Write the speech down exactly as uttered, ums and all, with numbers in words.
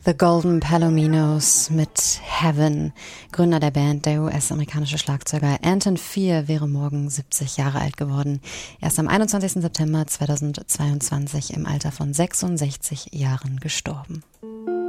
The Golden Palominos mit Heaven. Gründer der Band, der U S-amerikanische Schlagzeuger Anton Fier, wäre morgen siebzig Jahre alt geworden. Er ist am einundzwanzigsten September zweitausendzweiundzwanzig im Alter von sechsundsechzig Jahren gestorben.